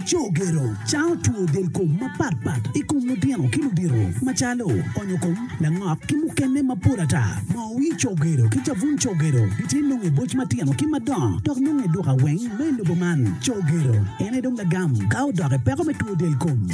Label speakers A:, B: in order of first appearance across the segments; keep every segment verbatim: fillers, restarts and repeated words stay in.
A: Chogero, ciao tuo del com maparpat, e con modiano kilodiro, machalo, onyocom, la ngap, kimukene mapurata, maui chogero, kitavun chogero, itinong e boch matiano kimadon, tornong e dora weng, melo boman, chogero, ene dong la gam, kao dore pero me tuo del com.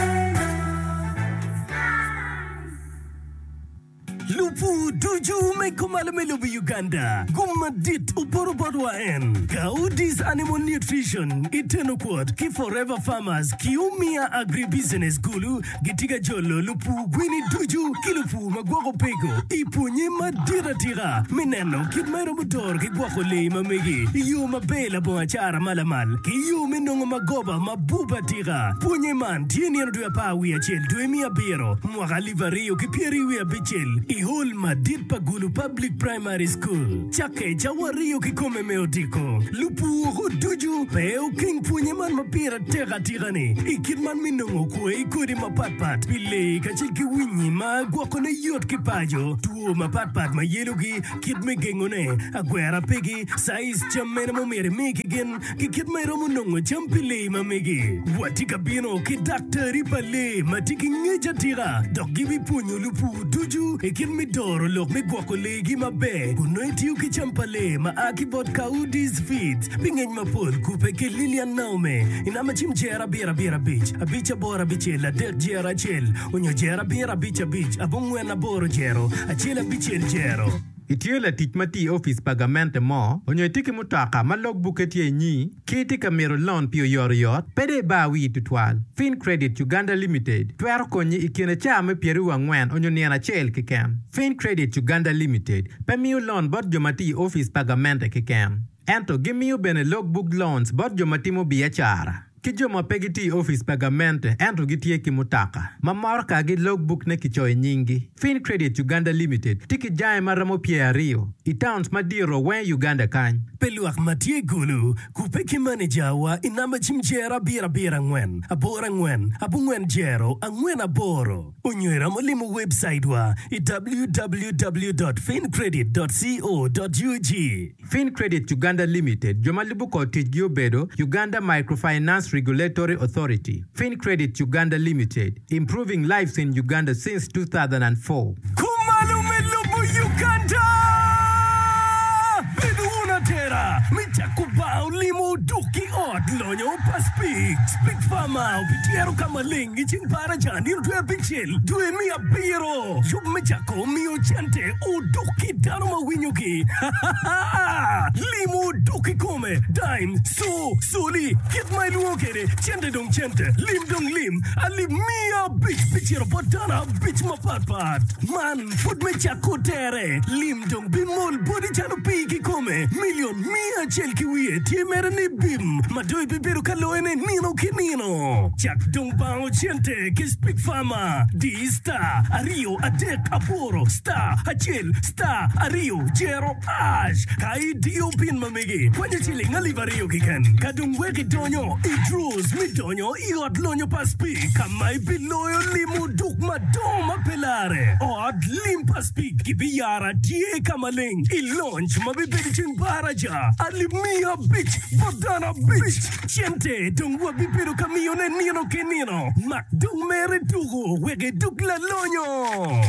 B: Lupu tuju me komala me lubu Uganda. Guma dit uporo bodwa en. Kaudis Animal Nutrition. Iteno quad. Ki Forever Farmers. Ki umia agribusiness gulu. Gitiga jolo lupu gwini tuju. Ki lupu magwako pego. Ipu nyima dira tira. Mineno kid mero mutor ki gwako le mamegi. Iyo mabela bo achara malamal. Ki iyo minongo magoba mabuba tira. Punye man tieni anu duya pa wia chel. Duemia biro. Mwaka livario ki pieri wia bichel. Ihol madit pagulu public primary school. Chake chawario kikome meotiko. Lupu huduju peo king punye man mapira tega tirani. Ikid man minongo kwe ikudi mapatpat. Pile kachil winyi ma guakone yot kipajo. Tuo mapatpat ma yelugi kid me gengone. Aguera pegi size chamena mo mere mekigin. Kikid me romunongo champile mamegi. Watika bino ki daktari pale matiki ngeja tira. Dogibi punyo lupu duju. Ikid mi doro lok mi gwako legi mabe. Kuno itiyu ki champale ma aki bot kaudis feet. Bingeny mapol kupe ke Lilian Naume. Inama chim jera bira bira beach. Abicha bora bichel a dek jera chel. Unyo jera bira bicha beach. Abongwe na boro jero. Achela bichel jero.
C: Itiyo la titmati office pagamente mo, onyo itiki mutaka ma logbook etie nyi, kiti ka mero loan pio yor yot, pede ba wi tutwal. Fin Credit Uganda Limited, tuero konyi ikine chame pieru wangwen onyo niana chel kikem. Fin Credit Uganda Limited, pe miu loan bot jomati office pagamente kikem. Ento gimiu bene logbook loans bot jomati mo biachara. Kijoma pegiti office pagamente ento gitie kimutaka. Mamorka gi logbook ne kichoy nyingi. Fin Credit Uganda Limited tiki jae maramo pia rio. Itowns madiro wen Uganda kany.
B: Peluak matie gulu kupeki manager wa inama chimjera bira bira ngwen. Abora ngwen. Abu ngwen jero angwen aboro. Unywera molimu website wa w w w dot fin credit dot co dot u g.
C: Fin Credit Uganda Limited jomalibu ko tijgio bedo Uganda Microfinance Regulatory Authority. Fin Credit Uganda Limited, improving lives in Uganda since two thousand four.
B: Kumalume lubu Uganda! Biduuna tera, michakubao limo duki od lonyo pa speak. Speak fama, upitiero kama lingi ching para jani rutue bichil. Due mia biro, yub michako mio chante o duki dano mawinyuki. Ha ha ha! Limo duki come, dime, so, soli, kit my luokere, chente dong chente, lim dong lim, ali mia bitch, bichiro potana, bitch mapatpat. Man, food michako tere, lim dong bimol, body chano piki come, million mia chelki wie, tie mere ni bim, madoi bibiru kaloene nino kinino. Chak dong bao chente, kis big fama, di star, ario, adek, aporo, star, achel, star, ario, jero, ash, kai dio pin mamigi, kwenye chili ngaliva rio kiken, kadung weki donyo, idrus, mi donyo, iot lonyo paspi, kamai biloyo limu duk madoma pelare, od lim paspi, kibiyara die kamaling, ilonch mabibidi ching baraja, alimia bitch, bodana bitch, chente, dung wabibiru kamione nino kenino, mak dung mere dugo, wege duk la lonyo.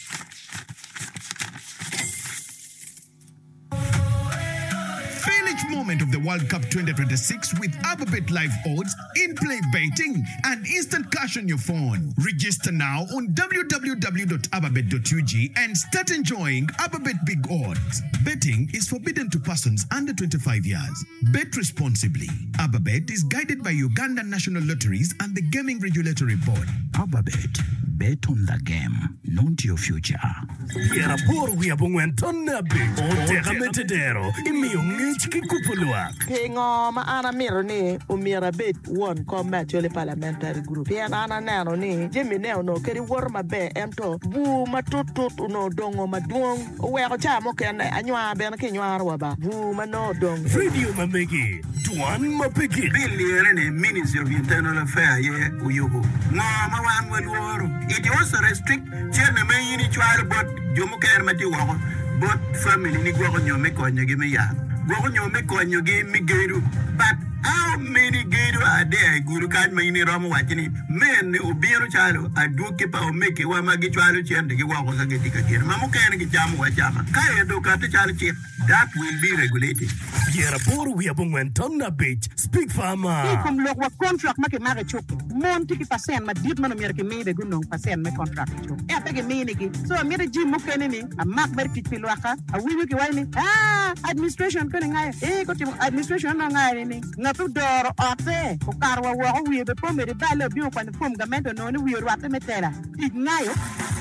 D: Moment of the World Cup twenty twenty-six with Ababet Live Odds, in-play betting, and instant cash on your phone. Register now on w w w dot ababet dot u g and start enjoying Ababet Big Odds. Betting is forbidden to persons under twenty-five years. Bet responsibly. Ababet is guided by Uganda National Lotteries and the Gaming Regulatory Board.
A: Ababet, bet on the game, not your future.
B: Yera bor we abungwen tonna bi. O tega metedero. Imi ungich kikupuluak.
E: Pingo ma ana miro ni umira bet one combat yole parliamentary group. Piana ana nano ni jemi neo no keri war ma be ento bu matutut uno dongo maduong. Uweko chamo kene anywa bena kinywa arwaba. Bu mano dong.
B: Radio mamegi. Duan mapegi.
F: Billion in Ministry of Internal Affairs ye uyugo. No mawan welworo. It also restrict chene me yini chwal bot jomo ker mati wako. Bot family ni gwako nyome konyo gi me ya. Gwako nyome konyo gi mi geru. But how many geru are de guru kan mai ni romo wachini men ne obiro chalo aduke pa omeke wa magi chalo chende ki wa ko sa geti ka kira mamu ken ki jamu wa chama kai do ka te chalo chip that will be regulated.
B: Yera boru we abungwen tonna beach speak farmer.
G: Ikom lok wa contract make mare chok. Mon tiki pasen ma dit mano mere ke me de gunong pasen me contract chok. E apege me ni ki. So mere ji mo kene ni a mak ber ki pilwaka a wiwi ki wani. Ah administration ko ngai. E ko ti administration na ngai ni. Ngatu doro ote ko karwa wa wi be po mere ba le bi ko ni pom gamento no ni wi ro ate metela. Ignayo.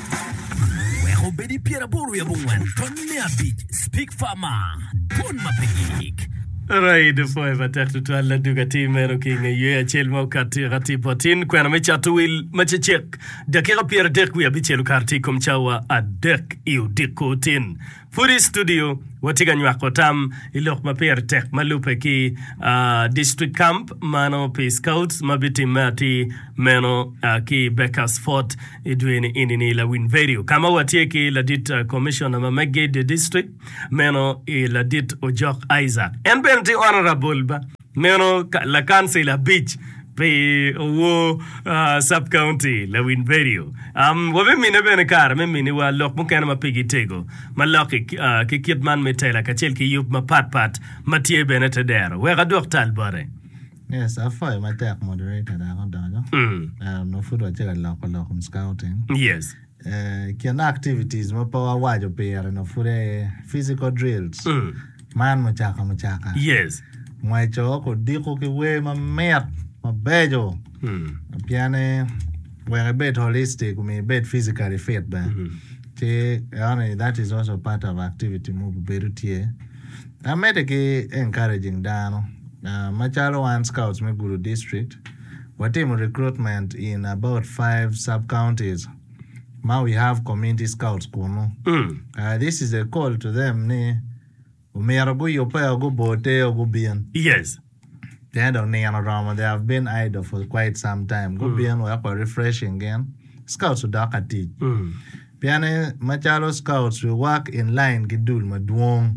B: Obedi Piera boru ya bungwen tonna beach speak farmer. Bon mapigik. Right, foi vatak tu alla duga timero kinga ye chel mo kati rati potin kwena mecha tu wil machechek dakira Piera dek wi abichelu karti kom chawa adek iu dikotin. Furi studio watiga nywako tam ilok mapier tek malupe ki uh, district camp mano pi scouts mabiti mati meno uh, ki Becker's Fort idwini inini la win video kama watie ki la dit uh, commissioner mamege de district meno i la dit Ojok Isaac en benti honorable ba meno ka, la council beach pe wo uh, sub county la win video um wa mimi ne bene kar mimi ni wa lok mun kana mapigi tego malok uh, ki kit man metela ka chel ki yup ma pat pat matie bene tedero we ga doktal bare.
H: Yes, I find my tech moderator da on da
B: mm
H: um no food wa chela lok lok scouting.
B: Yes.
H: Uh kian activities mo pa wa wajo pe no food physical drills
B: mm
H: man machaka machaka.
B: Yes.
H: Mwa cho ko diko ki we ma met mabejo
B: mm
H: piane we're a bit holistic we a bit physically fit but mm-hmm. that is also part of activity move berutie I made a encouraging down uh, Machalo and Scouts me Guru district what team recruitment in about five sub counties now we have community scouts kono
B: mm.
H: uh, this is a call to them ne umearago yopa go bote go bien.
B: Yes.
H: They don't need a drama. They have been idle for quite some time. Go be and work refreshing again. Scouts will dark at it. Piane Machalo Scouts will work in line Gidul Maduong.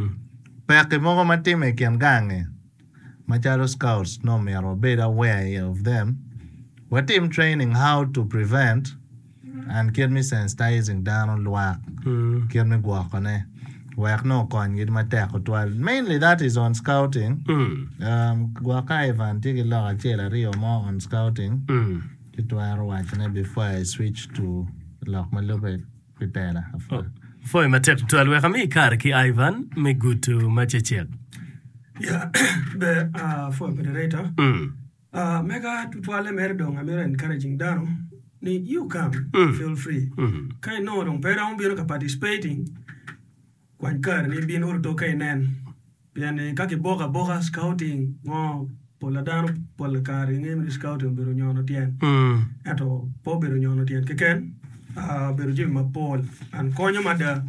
H: Peke Mogo Matime can gange. Machalo Scouts no me are better aware of them. What team training how to prevent and get me sensitizing down on luak. Get me guacone. Work no con get my tackle twelve. Mainly that is on scouting.
B: Mm.
H: Um Guakai van take a lot of chela Rio more on scouting.
B: Mm.
H: It was watching before I switch to lock my little prepare.
B: Foi matek twelve we kami kar ki Ivan me good to machechek.
I: Yeah, be uh for moderator.
B: Mm.
I: Uh mega to twelve mer dong I'm encouraging down. Ni you come
B: mm.
I: feel free.
B: Mm.
I: Kai no dong pera un biro ka participating. Kwan kar ni bin urto kay nen piane kaki boga boga scouting ngo poladano polakari ngem scouting biro nyono tien
B: mm
I: ato po biro nyono tien keken a biro jim ma pol an konyo mada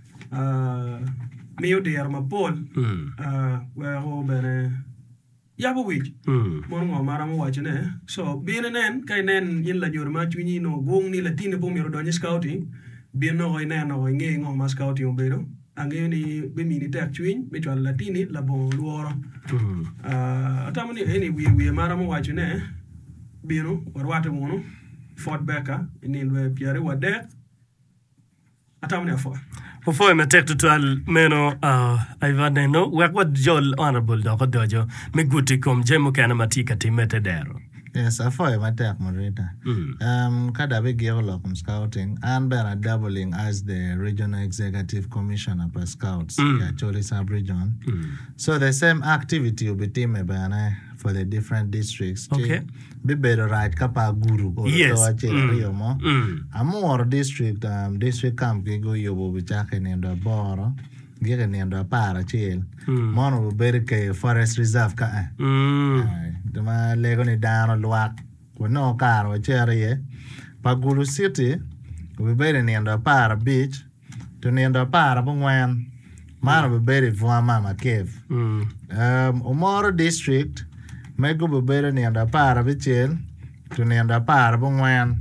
I: a miyo der ma pol
B: mm
I: a we ho bene yabo wich
B: mm
I: mon ngo mara mo wachne so bin nen kay nen yin la jor ma chunyi no gong ni latine po miro donye scouting bin no inen no ngi ngo ma scouting biro angeni be mini tek twin be twal latini la bon luoro
B: mm
I: ah atamani eni wi wi mara mo wacho ne biro war wate mono Fort Becker ni lwe Pierre wade atamani afo
B: Foi matek twelve meno uh Ivan no work what jol honorable do dojo me guti kom jemo kana matika timete dero.
H: Yes, I find my tech moderator.
B: Mm.
H: Um, kada be giro from scouting and been doubling as the regional executive commissioner per scouts.
B: Mm.
H: Yeah, Choli sub-region.
B: Mm.
H: So the same activity will be team for the different districts.
B: Okay.
H: Be better right kapa guru or
B: yes.
H: Mm.
B: Mm.
H: A more district um district camp go yobo bichake nendo boro. Gege nendo para chil. Mono will be ke forest reserve ka.
B: Mm.
H: Dama lego ni down luak ko no car wa chere Pagulu City we bere ni ndo para beach to ni ndo para bungwan mara we bere vwa mama cave
B: mm.
H: um Omoro district mego we bere ni ndo para bichel to ni ndo para bungwan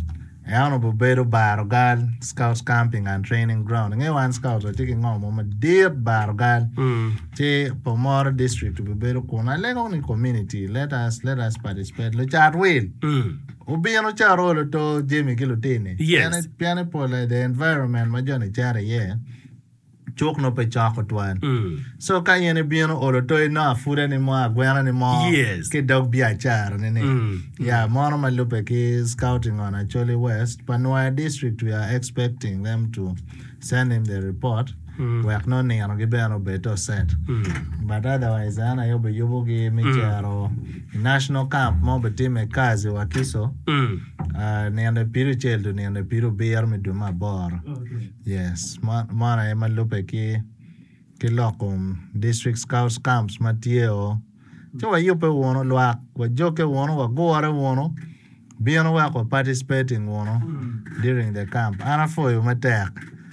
H: Ano Bubedo Barogal, Scouts Camping and Training Ground. Ngay one Scouts are taking on Mama Dear Barogal. Che Pomora District to Bubedo Kona. Let on the community. Let us let us participate. Le chat will. Ubiano Charo to Jimmy Kilutini.
I: Yes.
H: Piano Pola, the environment, my journey chara, yeah. Choke no pe chocolate one. So can you be on all the toy na food anymore, gwen anymore?
I: Yes.
H: Ke dog be a char and yeah, Mono Malupe is scouting on actually West, Panoa district. We are expecting them to send him the report. We are not near Gibano better set. But otherwise, Anna Yoba Yobogi, Micharo, National Camp, Mobati Mekazi, Wakiso, uh, near the Piru Children, near the Piru Beer Miduma Bar. Yes, Mana Emma Lupeki, Kilokum, District Scouts Camps, Mateo. So I yope wono luak, wa joke wono, wa go are wono, be on work or participating wono during the camp. Anna for you, Matek.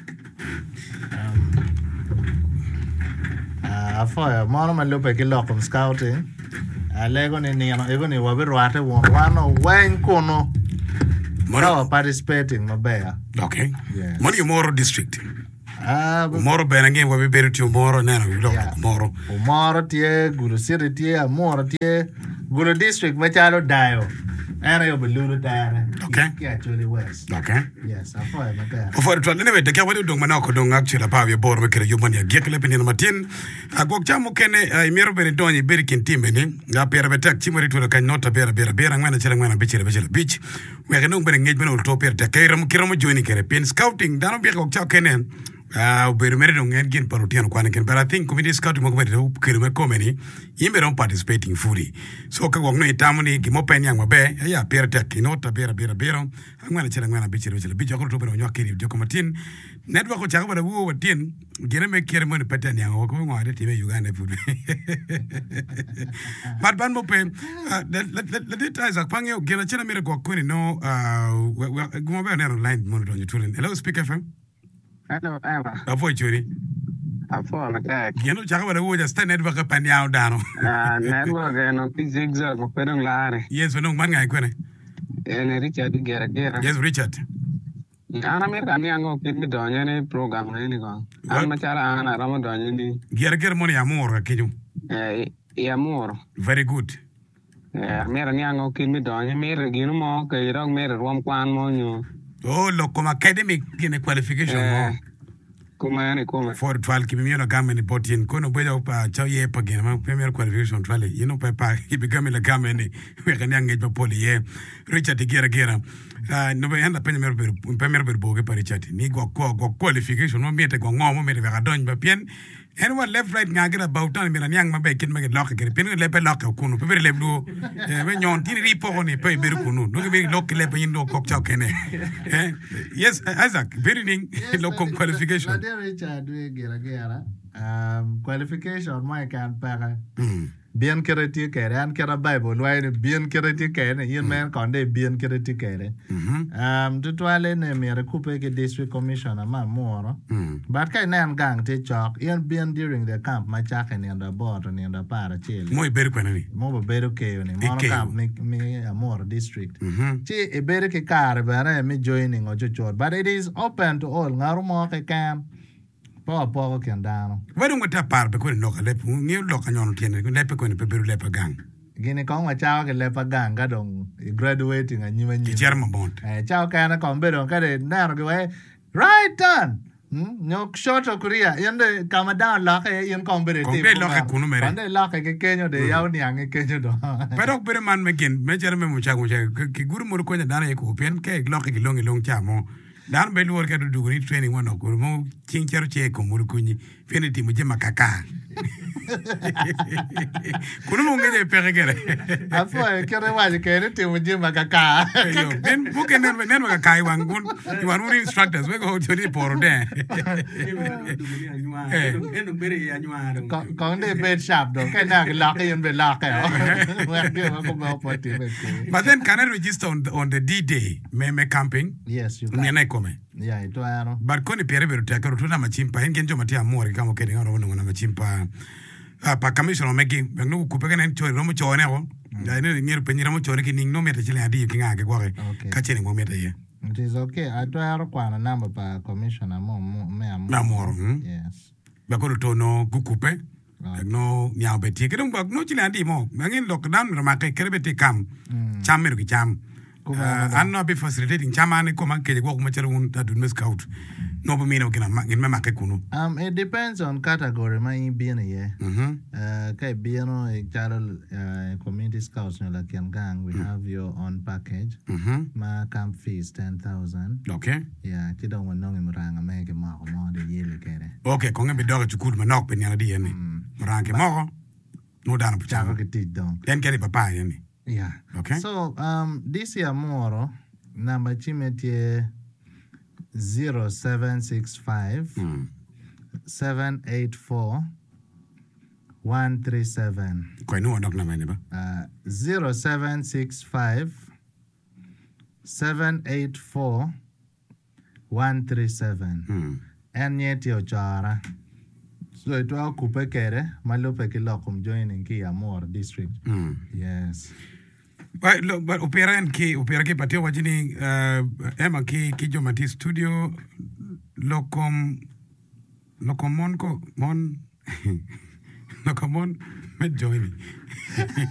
H: Uh, for Mono Malupe Kilokum scouting. A Legon in Niano, even if we were one, one or one corner. Mono participating, my bear.
J: Okay.
H: Yes.
J: Money Moro district.
H: Ah,
J: Moro Ben again, we be buried to Moro, and then we look Moro.
H: Moro Tie, Guru City Tie, Moro Tie, Guru district, Machado Dio. And I'll be Lulu Diana.
J: Okay.
H: Actually, West.
J: Okay.
H: Yes, I'm fine with that.
J: For the anyway, the Kawadu don't Manako don't actually have your board with your money. Get Lepin in Martin. I go Jamukene, I mirror Beridoni, Berikin Timini, La Pierre Timori to the Canota Bear Bear Bear, and Manager and Beach at Beach. We are no engagement on Topia, Takeram, Kiramo joining Caribbean scouting, down Biako Chakenen. Uh, we remember on Engin Parutian Quanakin, but I think committee scouting movement who Kirumakomeni, you may not participating fully. So Kawano Tamani, Gimopen Yang Mabe, yeah, Pierre Tech, you know, Tabera Bera Bera, I'm going to tell I'm going to be a beach of October on your kid, Jocomatin, Network of Chakaba, who were tin, get a make ceremony pattern, young or going on it, Uganda food. But Banmope, the details are Pangio, get a channel miracle, no, uh, go over and line monitor on your children. Hello, speaker from.
K: Hello, Eva.
J: Avoid Churi.
K: Avoid attack.
J: You know, Chaka would just stand network up and down.
K: Ah, network and on zigzag of Pedang Lare.
J: Yes, we know man guy.
K: And Richard Geragera.
J: Yes, Richard.
K: Anna Miraniango keep me down any program really gone. I'm Matara Anna Ramadan.
J: Geragera money amor, Kidu.
K: Eh, Yamor.
J: Very good.
K: Eh, Miraniango keep me down. You made a Ginamo, Kairong made a Rom Quan Monyo.
J: Oh, look, come academic in a qualification.
K: Uh, come on, come
J: for twelve, give me a gammon in Kono Bedo, Choye Pagin, premier qualification trial. You know, Papa, he became a gammon. We can young age of Poly, Richard Gera Gera. No, we end up in a premier book, Parichati. Nigo qualification, no meter go on, made a done by pen. And what left right Naga about time and young Mabe can make a lock again. Pin lepe lock of Kuno, very level. When you're on Tini Pony, pay Berukuno, no very local lepe in no cocktail can. Yes, Isaac, very local qualification.
H: Richard, we get um qualification, my can't pack. Bien kereti kere an kera Bible why bien kereti kere yin man konde bien kereti kere um tutwale ne mi recoupe ke district commissioner ma moro but kai nan gang te chok yin bien during the camp ma chake ni anda board ni anda para chile
J: mo iberu kwenani
H: mo beru ke ni mo camp mi mi amor district chi iberu ke kare bare mi joining o chochor but it is open to all ngaru mo ke camp Paul Paul can down.
J: Why don't we tap part because no lep, new lock on your tin, leper going to be leper gang.
H: Guinea Kong, a child can leper gang, got on graduating and you and
J: German bond.
H: A child can come better on cut it down away. Right done. No short of Korea, in the come down lock in competitive.
J: Lock a kunumer,
H: and they lock a kenyo, the young young kenyo.
J: But Oak Berman McGinn, Major Memucha, Guru Murkona Dana Copian, cake, locking long, long chamo. Dan belu work to do training one of Gurmo, Chincher Checo, Murukuni, Finity Mujima Kaka. Kurumo get a perigere.
H: I thought I can't imagine it with Mujima Kaka.
J: Then who can never never Kai one good? You are only instructors. We go to the port there.
H: Conde bed shop, though. Can I lock in the lock?
J: But then can I register on the, on the D Day? Meme camping?
H: Yes, you can. Yeah, it was.
J: But Connie Pierre will take her to Namachimpa and Genjo Matia more, come getting out of Namachimpa. Pa commission making, no Copenhagen and Choy Romucho never. I know near Peniramo Chorikin, no matter Chile, you can go catching one meter here.
H: It is okay. I do have a number by commissioner mo me am.
J: Na moro.
H: Yes.
J: Ba ko to no gukupe. No nyao beti ke dong ba no chile andi mo. Ngin lockdown ma ke kerbeti kam. Cham mer ki cham. Anno be facilitating cham an ko man ke go ma chere un ta dun scout. No be mino kina ngin me make kunu.
H: Um it depends on category ma in bien ye. Mhm. Uh kai bieno e chalo community scouts no la kian gang we have your own package. Mhm. Ma camp fees ten thousand.
J: Okay.
H: Yeah, ti dong wonong imranga me ke ma ko mo de yele kere.
J: Okay, ko ngi doga chukur ma nok pe nyana di yene. Mranga mo no dana pu chama
H: ke ti dong.
J: En kere papa yene.
H: Yeah.
J: Okay.
H: So um this year more number chimetie zero seven six five seven eight four one three seven.
J: Ko no nok na mene ba?
H: Uh zero seven six five seven eight four one three seven. Hmm. En yet yo chara. So it will coupe kere malope ki lokum joining ki Amor district. Hmm. Yes.
J: But look, but opera and ki opera ki patio wajini uh ema ki ki jo mati studio lokom lokomon ko mon lokomon me join